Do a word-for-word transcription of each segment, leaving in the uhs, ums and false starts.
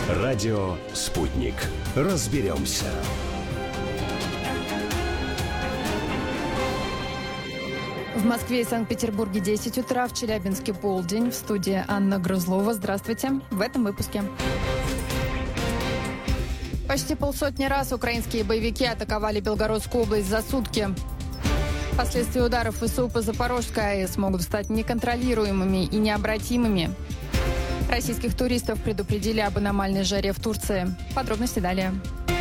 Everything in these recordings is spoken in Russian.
Радио «Спутник». Разберемся. В Москве и Санкт-Петербурге десять утра, в Челябинске полдень. В студии Анна Грызлова. Здравствуйте. В этом выпуске. Почти полсотни раз украинские боевики атаковали Белгородскую область за сутки. Последствия ударов ВСУ по Запорожской АЭС могут стать неконтролируемыми и необратимыми. Российских туристов предупредили об аномальной жаре в Турции. Подробности далее.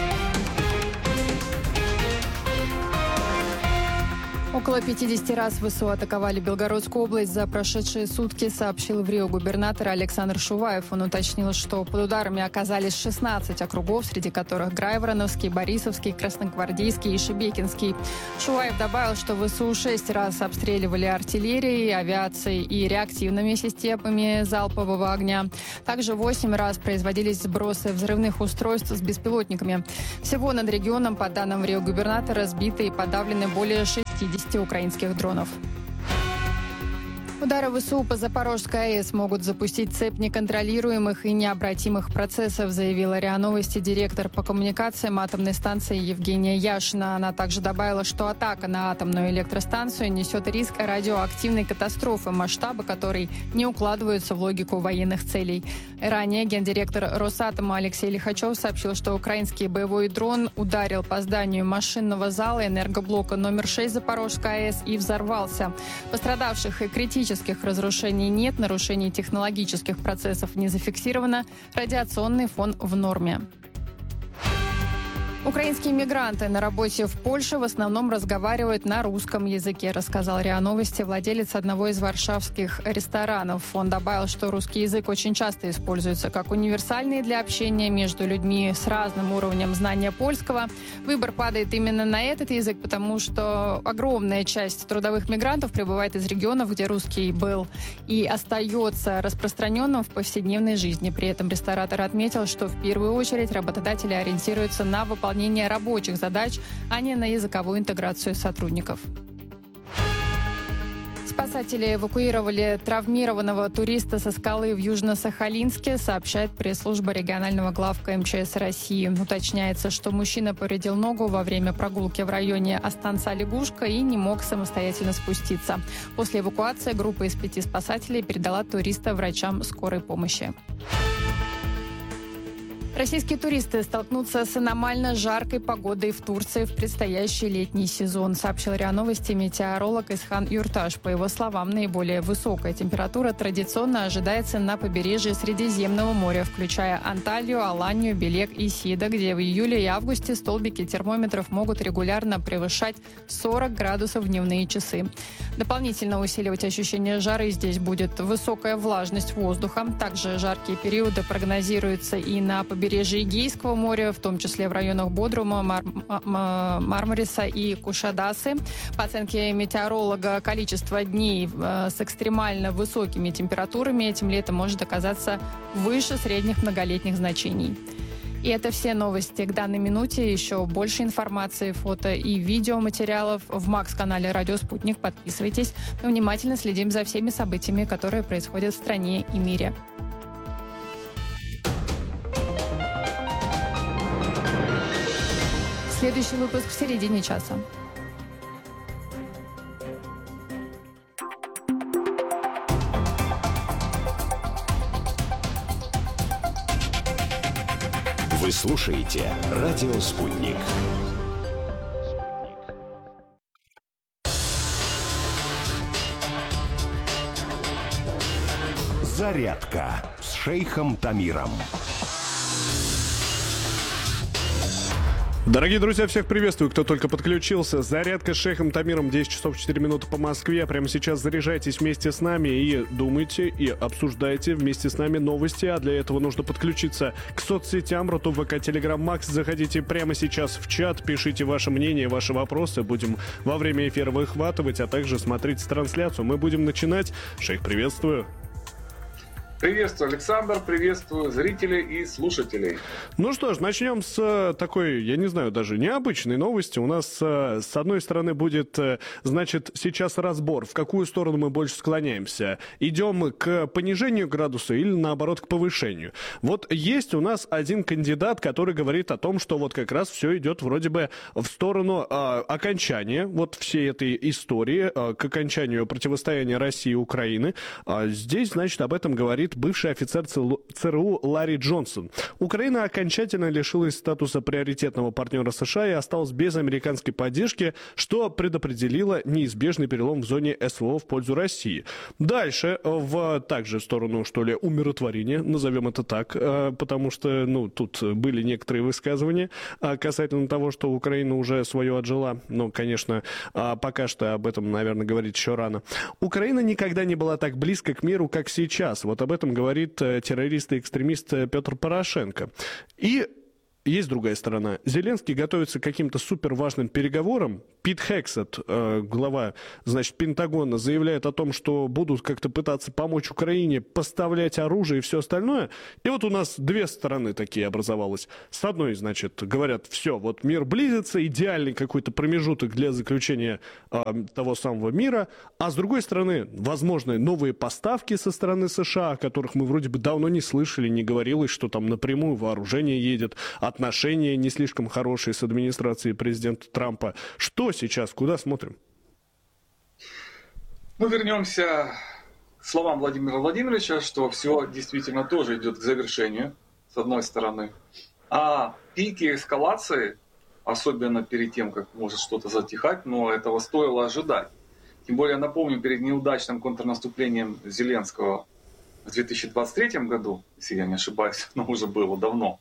Около пятидесяти раз ВСУ атаковали Белгородскую область за прошедшие сутки, сообщил в Рио губернатор Александр Шуваев. Он уточнил, что под ударами оказались шестнадцать округов, среди которых Грайвороновский, Борисовский, Красногвардейский и Шебекинский. Шуваев добавил, что ВСУ шесть раз обстреливали артиллерией, авиацией и реактивными системами залпового огня. Также восемь раз производились сбросы взрывных устройств с беспилотниками. Всего над регионом, по данным Рио губернатора, сбиты и подавлены более шестидесяти украинских дронов. Удары ВСУ по Запорожской АЭС могут запустить цепь неконтролируемых и необратимых процессов, заявила РИА Новости директор по коммуникациям атомной станции Евгения Яшина. Она также добавила, что атака на атомную электростанцию несет риск радиоактивной катастрофы, масштабы которой не укладываются в логику военных целей. Ранее гендиректор Росатома Алексей Лихачев сообщил, что украинский боевой дрон ударил по зданию машинного зала энергоблока номер шесть Запорожской АЭС и взорвался. Пострадавших и критических разрушений нет, нарушений технологических процессов не зафиксировано, радиационный фон в норме. Украинские мигранты на работе в Польше в основном разговаривают на русском языке, рассказал РИА Новости владелец одного из варшавских ресторанов. Он добавил, что русский язык очень часто используется как универсальный для общения между людьми с разным уровнем знания польского. Выбор падает именно на этот язык, потому что огромная часть трудовых мигрантов прибывает из регионов, где русский был и остается распространенным в повседневной жизни. При этом ресторатор отметил, что в первую очередь работодатели ориентируются на выполнение рабочих задач, а не на языковую интеграцию сотрудников. Спасатели эвакуировали травмированного туриста со скалы в Южно-Сахалинске, сообщает пресс-служба регионального главка эм че эс России. Уточняется, что мужчина повредил ногу во время прогулки в районе Останца Лягушка и не мог самостоятельно спуститься. После эвакуации группа из пяти спасателей передала туриста врачам скорой помощи. Российские туристы столкнутся с аномально жаркой погодой в Турции в предстоящий летний сезон, сообщил РИА Новости метеоролог Исхан Юрташ. По его словам, наиболее высокая температура традиционно ожидается на побережье Средиземного моря, включая Анталью, Аланию, Белек и Сида, где в июле и августе столбики термометров могут регулярно превышать сорок градусов в дневные часы. Дополнительно усиливать ощущение жары здесь будет высокая влажность воздуха. Также жаркие периоды прогнозируются и на побережье побережье Эгейского моря, в том числе в районах Бодрума, Мар- Мармариса и Кушадасы. По оценке метеоролога, количество дней э, с экстремально высокими температурами этим летом может оказаться выше средних многолетних значений. И это все новости к данной минуте. Еще больше информации, фото и видеоматериалов в Макс-канале «Радио Спутник». Подписывайтесь. Мы внимательно следим за всеми событиями, которые происходят в стране и мире. Следующий выпуск в середине часа. Вы слушаете «Радио Спутник». Зарядка с шейхом Тамиром. Дорогие друзья, всех приветствую, кто только подключился. Зарядка с шейхом Тамиром, десять часов четыре минуты по Москве. Прямо сейчас заряжайтесь вместе с нами и думайте, и обсуждайте вместе с нами новости. А для этого нужно подключиться к соцсетям Рутуб, ВК, Телеграм, Макс. Заходите прямо сейчас в чат, пишите ваше мнение, ваши вопросы. Будем во время эфира выхватывать, а также смотрите трансляцию. Мы будем начинать. Шейх, приветствую. Приветствую, Александр, приветствую зрителей и слушателей. Ну что ж, начнем с такой, я не знаю, даже необычной новости. У нас, с одной стороны, будет, значит, сейчас разбор, в какую сторону мы больше склоняемся. Идем к понижению градуса или, наоборот, к повышению. Вот есть у нас один кандидат, который говорит о том, что вот как раз все идет вроде бы в сторону э, окончания вот всей этой истории, э, к окончанию противостояния России и Украины. А здесь, значит, об этом говорит бывший офицер ЦРУ Ларри Джонсон. Украина окончательно лишилась статуса приоритетного партнера США и осталась без американской поддержки, что предопределило неизбежный перелом в зоне СВО в пользу России. Дальше, в также в сторону, что ли, умиротворения, назовем это так, потому что, ну, тут были некоторые высказывания касательно того, что Украина уже свое отжила. Но, конечно, пока что об этом, наверное, говорить еще рано. Украина никогда не была так близко к миру, как сейчас. Вот об этом говорит террорист и экстремист Петр Порошенко. И есть другая сторона. Зеленский готовится к каким-то суперважным переговорам. Пит Хексет, глава, значит, Пентагона, заявляет о том, что будут как-то пытаться помочь Украине поставлять оружие и все остальное. И вот у нас две стороны такие образовалось. С одной, значит, говорят, все, вот мир близится, идеальный какой-то промежуток для заключения э, того самого мира. А с другой стороны, возможны новые поставки со стороны США, о которых мы вроде бы давно не слышали, не говорилось, что там напрямую вооружение едет, отношения не слишком хорошие с администрацией президента Трампа. Что сейчас? Куда смотрим? Мы вернемся к словам Владимира Владимировича, что все действительно тоже идет к завершению, с одной стороны. А пики эскалации, особенно перед тем, как может что-то затихать, но этого стоило ожидать. Тем более, напомню, перед неудачным контрнаступлением Зеленского в две тысячи двадцать третьем году, если я не ошибаюсь, но уже было давно,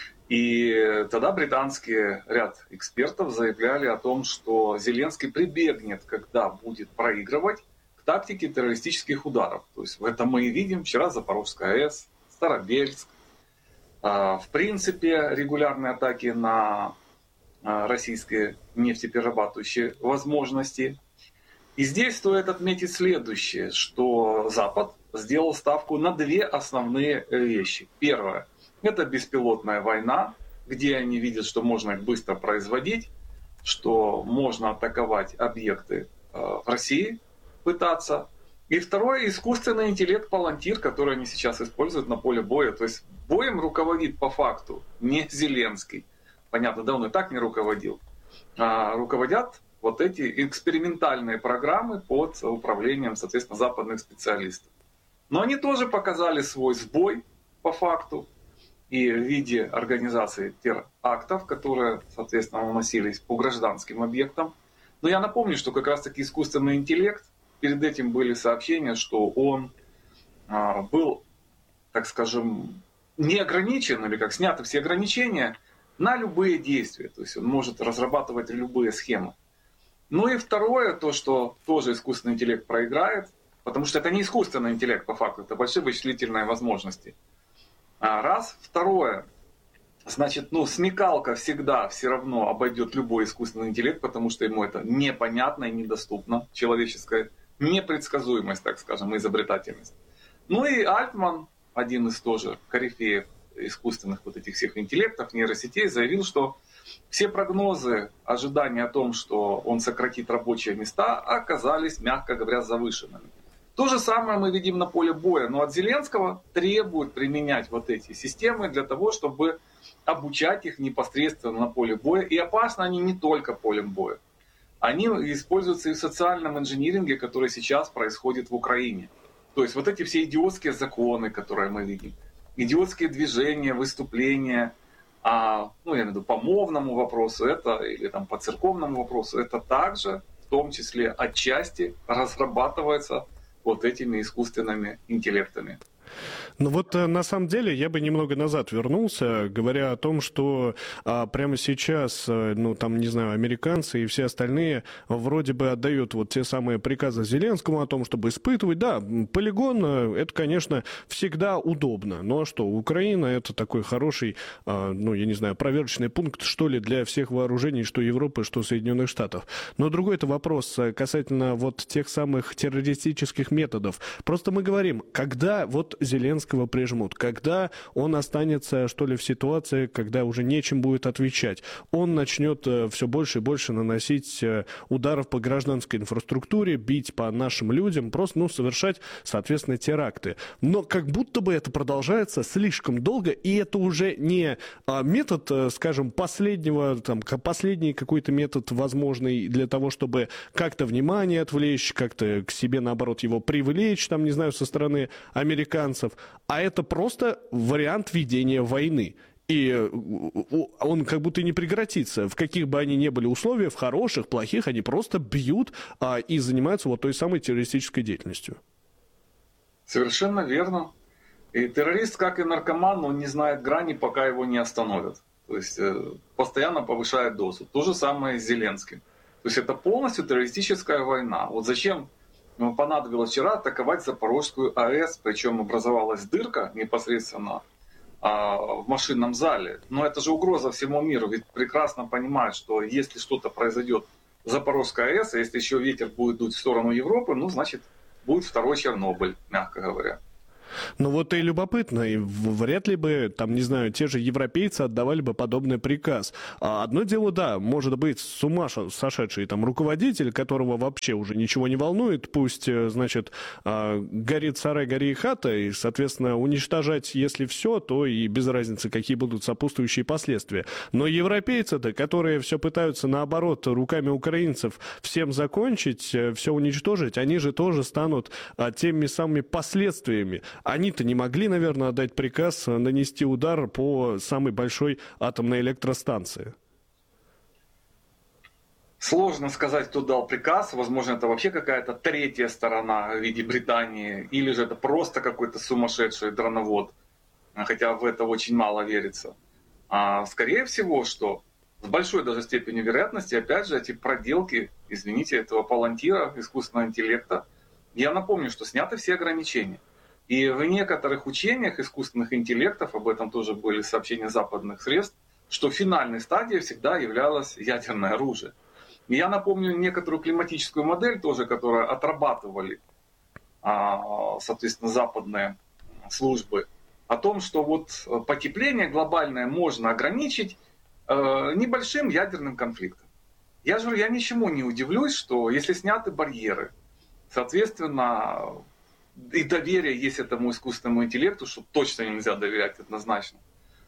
и тогда британские ряд экспертов заявляли о том, что Зеленский прибегнет, когда будет проигрывать, к тактике террористических ударов. То есть это мы и видим вчера Запорожская АЭС, Старобельск. В принципе, регулярные атаки на российские нефтеперерабатывающие возможности. И здесь стоит отметить следующее, что Запад сделал ставку на две основные вещи. Первое. Это беспилотная война, где они видят, что можно их быстро производить, что можно атаковать объекты в России, пытаться. И второе, искусственный интеллект Палантир, который они сейчас используют на поле боя. То есть боем руководит по факту не Зеленский. Понятно, да, он и так не руководил. А руководят вот эти экспериментальные программы под управлением, соответственно, западных специалистов. Но они тоже показали свой сбой по факту. И в виде организации терактов, которые, соответственно, наносились по гражданским объектам. Но я напомню, что как раз-таки искусственный интеллект, перед этим были сообщения, что он а, был, так скажем, не ограничен, или как сняты все ограничения на любые действия. То есть он может разрабатывать любые схемы. Ну и второе, то, что тоже искусственный интеллект проиграет, потому что это не искусственный интеллект по факту, это большие вычислительные возможности. Раз. Второе. Значит, ну, смекалка всегда все равно обойдет любой искусственный интеллект, потому что ему это непонятно и недоступно. Человеческая непредсказуемость, так скажем, и изобретательность. Ну и Альтман, один из тоже корифеев искусственных вот этих всех интеллектов, нейросетей, заявил, что все прогнозы, ожидания о том, что он сократит рабочие места, оказались, мягко говоря, завышенными. То же самое мы видим на поле боя, но от Зеленского требуют применять вот эти системы для того, чтобы обучать их непосредственно на поле боя. И опасны они не только полем боя. Они используются и в социальном инжиниринге, который сейчас происходит в Украине. То есть вот эти все идиотские законы, которые мы видим, идиотские движения, выступления, а, ну я имею в виду по мовному вопросу это, или там по церковному вопросу, это также в том числе отчасти разрабатывается вот этими искусственными интеллектами. Ну вот на самом деле я бы немного назад вернулся, говоря о том, что а, прямо сейчас, ну там, не знаю, американцы и все остальные вроде бы отдают вот те самые приказы Зеленскому о том, чтобы испытывать. Да, полигон, это, конечно, всегда удобно, но что, Украина это такой хороший, а, ну я не знаю, проверочный пункт, что ли, для всех вооружений, что Европы, что Соединенных Штатов. Но другой это вопрос касательно вот тех самых террористических методов. Просто мы говорим, когда вот вот Зеленского прижмут? Когда он останется, что ли, в ситуации, когда уже нечем будет отвечать? Он начнет все больше и больше наносить ударов по гражданской инфраструктуре, бить по нашим людям, просто, ну, совершать, соответственно, теракты. Но как будто бы это продолжается слишком долго, и это уже не метод, скажем, последнего, там, последний какой-то метод возможный для того, чтобы как-то внимание отвлечь, как-то к себе, наоборот, его привлечь, там, не знаю, со стороны американцев, а это просто вариант ведения войны. И он как будто не прекратится. В каких бы они ни были условиях, хороших, плохих, они просто бьют а, и занимаются вот той самой террористической деятельностью. Совершенно верно. И террорист, как и наркоман, он не знает грани, пока его не остановят. То есть постоянно повышает дозу. То же самое с Зеленским. То есть это полностью террористическая война. Вот зачем понадобилось вчера атаковать Запорожскую АЭС, причем образовалась дырка непосредственно в машинном зале. Но это же угроза всему миру, ведь прекрасно понимают, что если что-то произойдет в Запорожской АЭС, а если еще ветер будет дуть в сторону Европы, ну, значит, будет второй Чернобыль, мягко говоря. Ну вот и любопытно, и вряд ли бы, там, не знаю, те же европейцы отдавали бы подобный приказ. А одно дело, да, может быть, с ума сошедший там руководитель, которого вообще уже ничего не волнует, пусть, значит, горит сарай, гори и хата, и, соответственно, уничтожать, если все, то и без разницы, какие будут сопутствующие последствия. Но европейцы-то, которые все пытаются, наоборот, руками украинцев всем закончить, все уничтожить, они же тоже станут теми самыми последствиями. Они-то не могли, наверное, отдать приказ нанести удар по самой большой атомной электростанции. Сложно сказать, кто дал приказ. Возможно, это вообще какая-то третья сторона в виде Британии. Или же это просто какой-то сумасшедший дроновод. Хотя в это очень мало верится. А скорее всего, что с большой даже степенью вероятности, опять же, эти проделки, извините, этого палантира, искусственного интеллекта. Я напомню, что сняты все ограничения. И в некоторых учениях искусственных интеллектов, об этом тоже были сообщения западных средств, что финальной стадией всегда являлось ядерное оружие. И я напомню некоторую климатическую модель тоже, которую отрабатывали, соответственно, западные службы, о том, что вот потепление глобальное можно ограничить небольшим ядерным конфликтом. Я же я ничему не удивлюсь, что если сняты барьеры, соответственно, и доверие есть этому искусственному интеллекту, что точно нельзя доверять однозначно,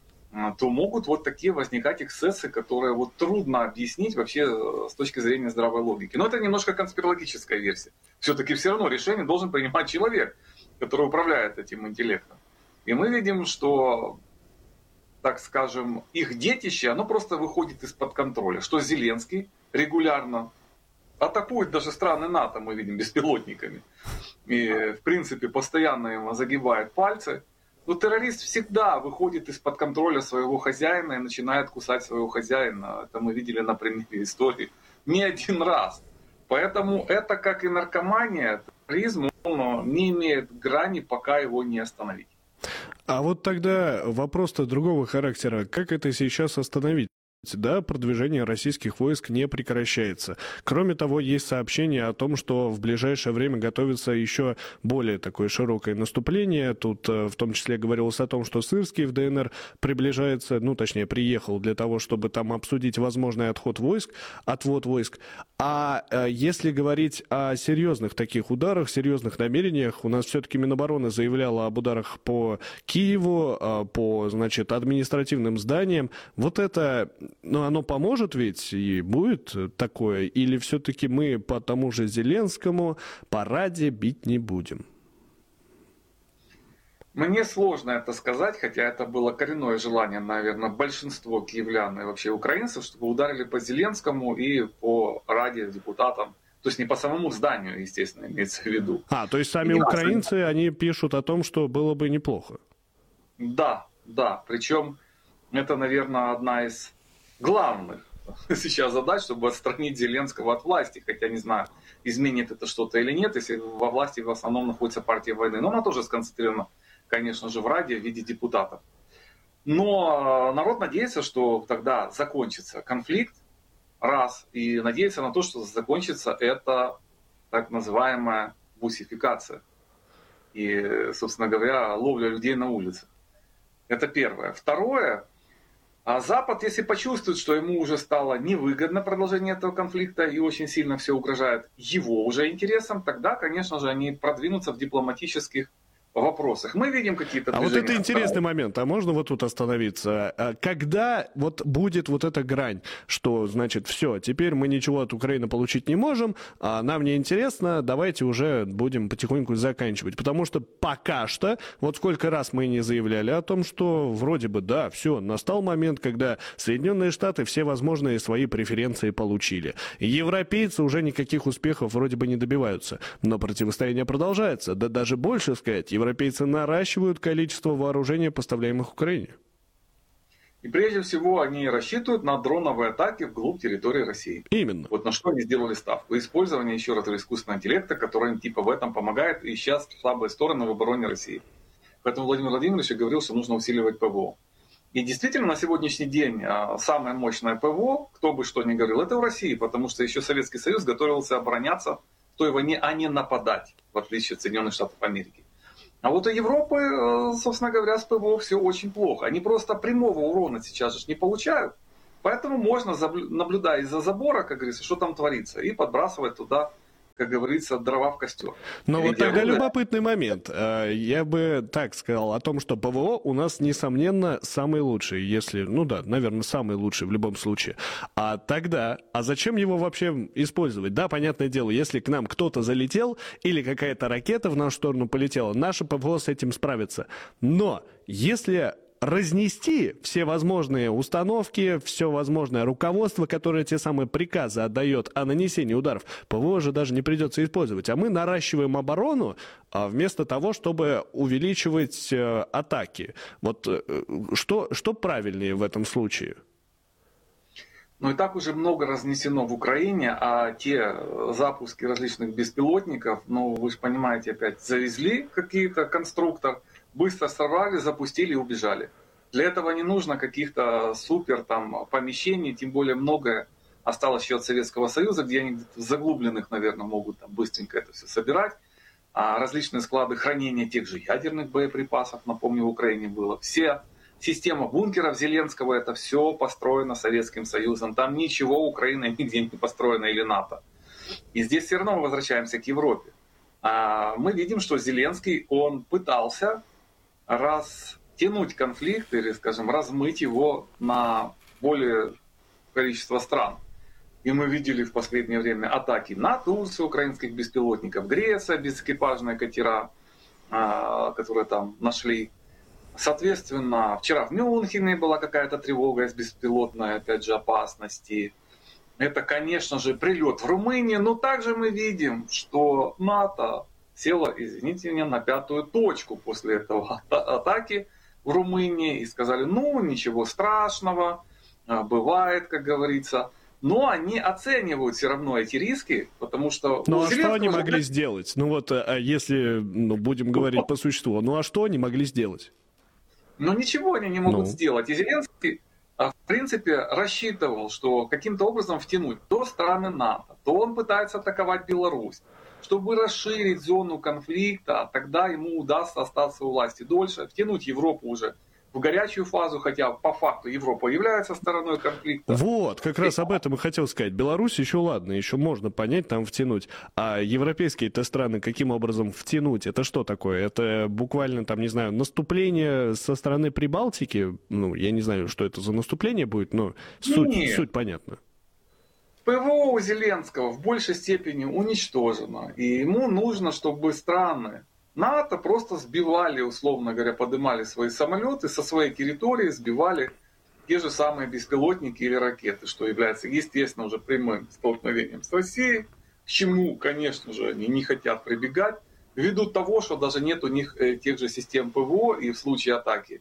то могут вот такие возникать эксцессы, которые вот трудно объяснить вообще с точки зрения здравой логики. Но это немножко конспирологическая версия. Все-таки все равно решение должен принимать человек, который управляет этим интеллектом. И мы видим, что, так скажем, их детище, оно просто выходит из-под контроля. Что Зеленский регулярно атакует даже страны НАТО, мы видим, беспилотниками. И, в принципе, постоянно ему загибает пальцы. Но террорист всегда выходит из-под контроля своего хозяина и начинает кусать своего хозяина. Это мы видели на примере истории не один раз. Поэтому это, как и наркомания, терроризм, он не имеет грани, пока его не остановить. А вот тогда вопрос-то другого характера. Как это сейчас остановить? Да, продвижение российских войск не прекращается. Кроме того, есть сообщение о том, что в ближайшее время готовится еще более такое широкое наступление. Тут в том числе говорилось о том, что Сырский в ДНР приближается, ну, точнее, приехал для того, чтобы там обсудить возможный отход войск, отвод войск. А если говорить о серьезных таких ударах, серьезных намерениях, у нас все-таки Минобороны заявляла об ударах по Киеву, по, значит, административным зданиям. Вот это... Но оно поможет ведь и будет такое? Или все-таки мы по тому же Зеленскому по Раде бить не будем? Мне сложно это сказать, хотя это было коренное желание, наверное, большинства киевлян и вообще украинцев, чтобы ударили по Зеленскому и по Раде, депутатам. То есть не по самому зданию, естественно, имеется в виду. А, то есть сами и украинцы, раз... они пишут о том, что было бы неплохо. Да, да. Причем это, наверное, одна из главных сейчас задач, чтобы отстранить Зеленского от власти. Хотя не знаю, изменит это что-то или нет, если во власти в основном находится партия войны. Но она тоже сконцентрирована, конечно же, в Раде в виде депутатов. Но народ надеется, что тогда закончится конфликт, раз, и надеется на то, что закончится это так называемая бусификация. и, собственно говоря, ловля людей на улице. Это первое. Второе. А Запад, если почувствует, что ему уже стало невыгодно продолжение этого конфликта и очень сильно все угрожает его уже интересам, тогда, конечно же, они продвинутся в дипломатических вопросах. Мы видим какие-то А движения. вот это интересный момент. А можно вот тут остановиться? Когда вот будет вот эта грань, что, значит, все, теперь мы ничего от Украины получить не можем, а нам не интересно, давайте уже будем потихоньку заканчивать. Потому что пока что, вот сколько раз мы не заявляли о том, что вроде бы, да, все, настал момент, когда Соединенные Штаты все возможные свои преференции получили. Европейцы уже никаких успехов вроде бы не добиваются. Но противостояние продолжается. Да даже больше сказать, европейцы наращивают количество вооружения, поставляемых Украине. И прежде всего они рассчитывают на дроновые атаки вглубь территории России. Именно. Вот на что они сделали ставку. Использование, еще раз, искусственного интеллекта, который типа в этом помогает, и сейчас слабые стороны в обороне России. Поэтому Владимир Владимирович говорил, что нужно усиливать ПВО. И действительно, на сегодняшний день самое мощное ПВО, кто бы что ни говорил, это в России, потому что еще Советский Союз готовился обороняться в той войне, а не нападать, в отличие от Соединенных Штатов Америки. А вот у Европы, собственно говоря, с ПВО все очень плохо. Они просто прямого урона сейчас же не получают. Поэтому можно, наблюдая из-за забора, как говорится, что там творится, и подбрасывать туда, как говорится, дрова в костер. Но Или вот тогда оружие. любопытный момент. Я бы так сказал о том, что ПВО у нас, несомненно, самый лучший, если, ну да, наверное, самый лучший в любом случае. А тогда, а зачем его вообще использовать? Да, понятное дело, если к нам кто-то залетел или какая-то ракета в нашу сторону полетела, наше ПВО с этим справится. Но если разнести все возможные установки, все возможное руководство, которое те самые приказы отдает о нанесении ударов, ПВО же даже не придется использовать. А мы наращиваем оборону а вместо того, чтобы увеличивать э, атаки. Вот э, что, что правильнее в этом случае? Ну и так уже много разнесено в Украине, а те запуски различных беспилотников, ну вы же понимаете, опять завезли какие-то конструктор, быстро сорвали, запустили и убежали. Для этого не нужно каких-то супер там помещений, тем более многое осталось еще от Советского Союза, где они в заглубленных, наверное, могут там быстренько это все собирать. А различные склады хранения тех же ядерных боеприпасов, напомню, в Украине было. Все система бункеров Зеленского, это все построено Советским Союзом. Там ничего Украина нигде не построено или НАТО. И здесь все равно мы возвращаемся к Европе. А мы видим, что Зеленский, он пытался растянуть конфликт или, скажем, размыть его на более количество стран. И мы видели в последнее время атаки на Турцию украинских беспилотников, Греция, безэкипажные катера, которые там нашли. Соответственно, вчера в Мюнхене была какая-то тревога из беспилотной, опять же, опасности. Это, конечно же, прилет в Румынию, но также мы видим, что НАТО села, извините меня, на пятую точку после этого атаки в Румынии и сказали, ну, ничего страшного, бывает, как говорится. Но они оценивают все равно эти риски, потому что... Ну а что они могли сделать? Ну вот, если ну, будем говорить по существу, ну а что они могли сделать? Ну ничего они не могут ну. сделать. И Зеленский, в принципе, рассчитывал, что каким-то образом втянуть то страны НАТО, то он пытается атаковать Беларусь. Чтобы расширить зону конфликта, тогда ему удастся остаться у власти дольше, втянуть Европу уже в горячую фазу, хотя по факту Европа является стороной конфликта. Вот, как раз об этом и хотел сказать. Беларусь еще ладно, еще можно понять, там втянуть. А европейские-то страны каким образом втянуть? Это что такое? Это буквально, там, не знаю, наступление со стороны Прибалтики? Ну, я не знаю, что это за наступление будет, но суть, суть понятна. ПВО у Зеленского в большей степени уничтожено. И ему нужно, чтобы страны НАТО просто сбивали, условно говоря, поднимали свои самолеты со своей территории, сбивали те же самые беспилотники или ракеты, что является, естественно, уже прямым столкновением с Россией, к чему, конечно же, они не хотят прибегать, ввиду того, что даже нет у них тех же систем ПВО, и в случае атаки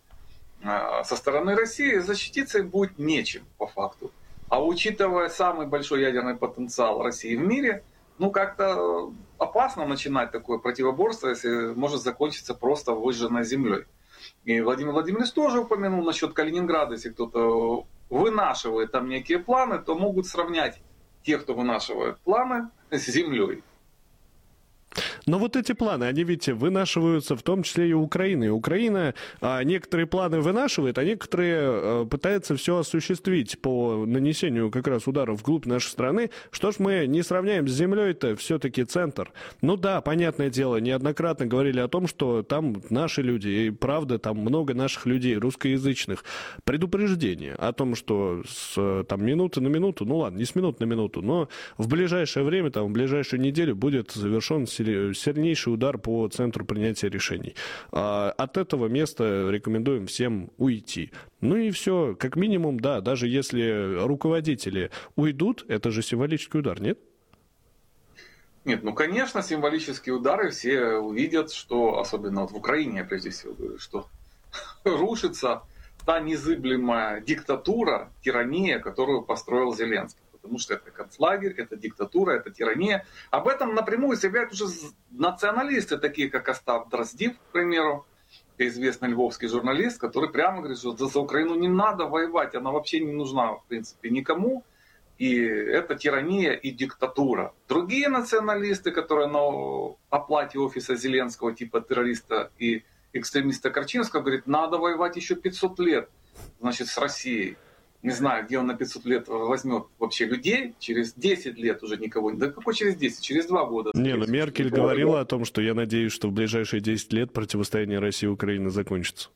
со стороны России защититься им будет нечем, по факту. А учитывая самый большой ядерный потенциал России в мире, ну как-то опасно начинать такое противоборство, если может закончиться просто выжженной землей. И Владимир Владимирович тоже упомянул насчет Калининграда, если кто-то вынашивает там некие планы, то могут сравнять тех, кто вынашивает планы, с землей. Но вот эти планы, они ведь вынашиваются в том числе и Украиной. Украина а, некоторые планы вынашивает, а некоторые а, пытается все осуществить по нанесению как раз ударов вглубь нашей страны. Что ж мы не сравняем с землей-то, все-таки центр. Ну да, понятное дело, неоднократно говорили о том, что там наши люди, и правда, там много наших людей, русскоязычных. Предупреждение о том, что с там, минуты на минуту, ну ладно, не с минуты на минуту, но в ближайшее время, там, в ближайшую неделю будет завершен сильнейший удар по центру принятия решений. А от этого места рекомендуем всем уйти. Ну и все, как минимум, да, даже если руководители уйдут, это же символический удар, нет? Нет, ну, конечно, символические удары все увидят, что, особенно вот в Украине, я прежде всего говорю, что рушится та незыблемая диктатура, тирания, которую построил Зеленский. Потому что это концлагерь, это диктатура, это тирания. Об этом напрямую заявляют уже националисты, такие как Остап Дроздив, к примеру, известный львовский журналист, который прямо говорит, что за Украину не надо воевать, она вообще не нужна, в принципе, никому. И это тирания и диктатура. Другие националисты, которые на оплате офиса Зеленского, типа террориста и экстремиста Корчинского, говорят, надо воевать еще пятьсот лет, значит, с Россией. Не знаю, где он на пятьсот лет возьмет вообще людей, через десять лет уже никого не... Да какой через десять? Через два года. Не, ну Меркель говорила о том, что я надеюсь, что в ближайшие десять лет противостояние России и Украины закончится.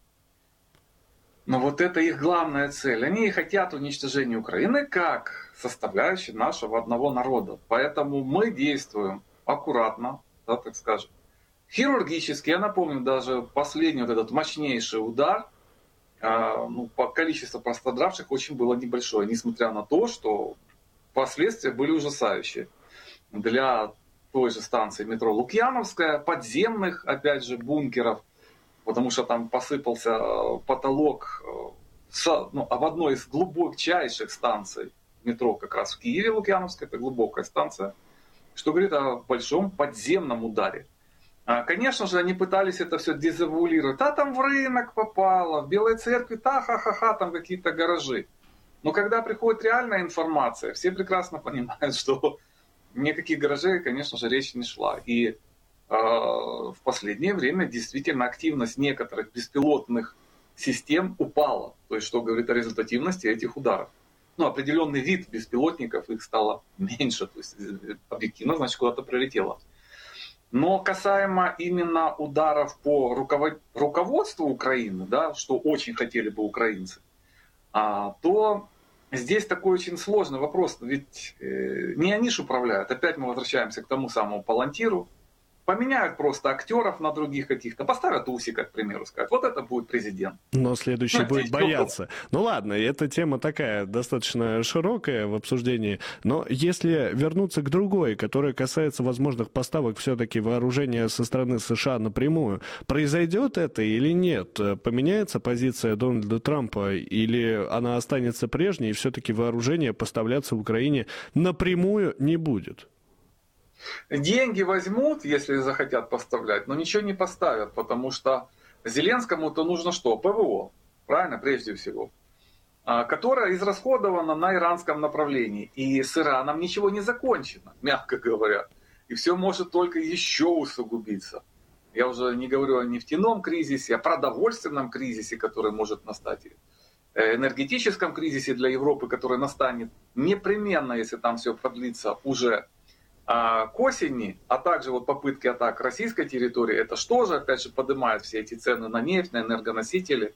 Но вот это их главная цель. Они хотят уничтожения Украины как составляющей нашего одного народа. Поэтому мы действуем аккуратно, да, так скажем. Хирургически, я напомню, даже последний вот этот мощнейший удар, э, ну, по количеству пострадавших очень было небольшое, несмотря на то, что последствия были ужасающие. Для той же станции метро Лукьяновская, подземных, опять же, бункеров, потому что там посыпался потолок с, ну, в одной из глубочайших станций метро, как раз в Киеве, Лукьяновская, это глубокая станция, что говорит о большом подземном ударе. Конечно же, они пытались это все дезавуалировать. Да, там в рынок попало, в Белой церкви, та ха-ха-ха, там какие-то гаражи. Но когда приходит реальная информация, все прекрасно понимают, что никаких гаражей, конечно же, речь не шла. И э, в последнее время действительно активность некоторых беспилотных систем упала. То есть, что говорит о результативности этих ударов. Ну, определенный вид беспилотников, их стало меньше. То есть, объективно, значит, куда-то прилетело. Но касаемо именно ударов по руководству Украины, да, что очень хотели бы украинцы, то здесь такой очень сложный вопрос. Ведь не они же управляют. Опять мы возвращаемся к тому самому Палантиру. Поменяют просто актеров на других каких-то. Поставят Усика, к примеру, скажут, вот это будет президент. Но следующий ну, будет бояться. Ну ладно, эта тема такая достаточно широкая в обсуждении. Но если вернуться к другой, которая касается возможных поставок все-таки вооружения со стороны США напрямую, произойдет это или нет? Поменяется позиция Дональда Трампа или она останется прежней и все-таки вооружение поставляться в Украине напрямую не будет? Деньги возьмут, если захотят поставлять, но ничего не поставят, потому что Зеленскому-то нужно что? ПВО, правильно, прежде всего, которое израсходовано на иранском направлении. И с Ираном ничего не закончено, мягко говоря. И все может только еще усугубиться. Я уже не говорю о нефтяном кризисе, о продовольственном кризисе, который может настать, энергетическом кризисе для Европы, который настанет непременно, если там все продлится уже к осени, а также вот попытки атак российской территории, это что же, опять же, поднимает все эти цены на нефть, на энергоносители.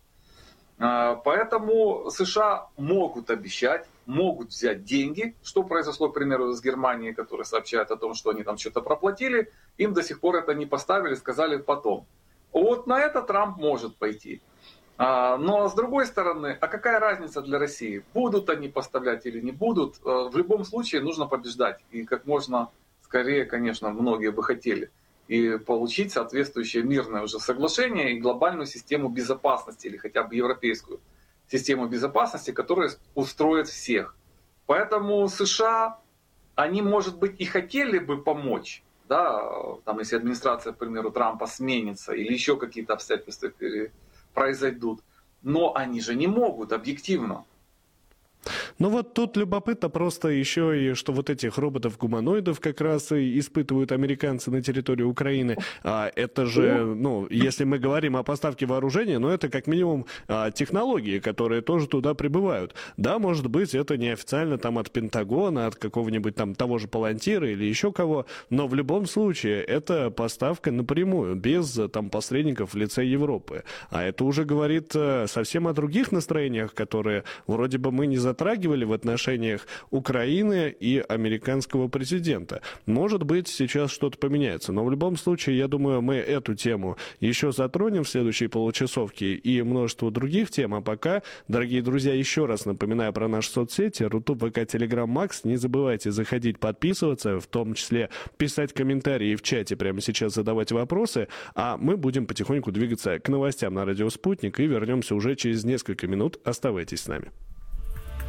Поэтому США могут обещать, могут взять деньги, что произошло, к примеру, с Германией, которая сообщает о том, что они там что-то проплатили, им до сих пор это не поставили, сказали потом. Вот на это Трамп может пойти. Но с другой стороны, а какая разница для России? Будут они поставлять или не будут? В любом случае нужно побеждать. И как можно скорее, конечно, многие бы хотели. И получить соответствующее мирное уже соглашение и глобальную систему безопасности, или хотя бы европейскую систему безопасности, которая устроит всех. Поэтому США, они, может быть, и хотели бы помочь, да, там, если администрация, к примеру, Трампа сменится, или еще какие-то обстоятельства произойдут. Но они же не могут объективно. Ну вот тут любопытно просто еще и, что вот этих роботов-гуманоидов как раз и испытывают американцы на территории Украины. А это же, ну, если мы говорим о поставке вооружения, ну это как минимум а, технологии, которые тоже туда прибывают. Да, может быть, это неофициально там от Пентагона, от какого-нибудь там того же Палантира или еще кого, но в любом случае это поставка напрямую, без там посредников в лице Европы. А это уже говорит а, совсем о других настроениях, которые вроде бы мы не затрагивали в отношениях Украины и американского президента. Может быть, сейчас что-то поменяется, но в любом случае, я думаю, мы эту тему еще затронем в следующей получасовке и множество других тем. А пока, дорогие друзья, еще раз напоминаю про наши соцсети, Рутуб, ВК, Телеграм, Макс. Не забывайте заходить, подписываться, в том числе писать комментарии в чате, прямо сейчас задавать вопросы, а мы будем потихоньку двигаться к новостям на радио «Спутник» и вернемся уже через несколько минут. Оставайтесь с нами.